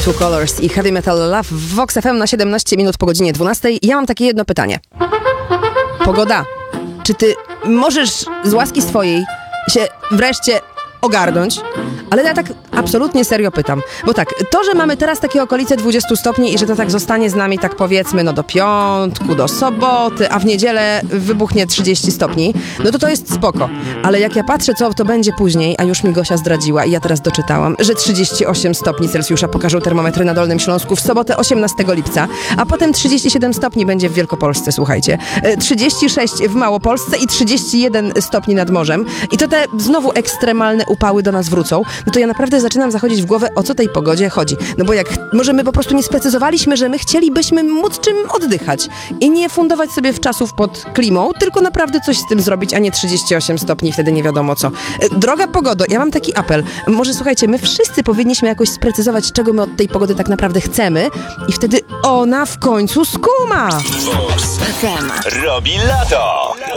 Two Colors i Heavy Metal Love w Vox FM na 17 minut po godzinie 12. Ja mam takie jedno pytanie. Pogoda, czy ty możesz z łaski swojej się wreszcie ogarnąć? Ale ja tak absolutnie serio pytam. Bo tak, to, że mamy teraz takie okolice 20 stopni i że to tak zostanie z nami, tak powiedzmy, do piątku, do soboty, a w niedzielę wybuchnie 30 stopni, no to jest spoko. Ale jak ja patrzę, co to będzie później, a już mi Gosia zdradziła i ja teraz doczytałam, że 38 stopni Celsjusza pokażą termometry na Dolnym Śląsku w sobotę 18 lipca, a potem 37 stopni będzie w Wielkopolsce, słuchajcie. 36 w Małopolsce i 31 stopni nad morzem. I to te znowu ekstremalne upały do nas wrócą, no to ja naprawdę zaczynam zachodzić w głowę, o co tej pogodzie chodzi. No bo jak może my po prostu nie sprecyzowaliśmy, że my chcielibyśmy móc czym oddychać i nie fundować sobie w czasów pod klimą, tylko naprawdę coś z tym zrobić, a nie 38 stopni, wtedy nie wiadomo co. Droga pogodo, ja mam taki apel. Może słuchajcie, my wszyscy powinniśmy jakoś sprecyzować, czego my od tej pogody tak naprawdę chcemy i wtedy ona w końcu skuma. Vox FM robi lato.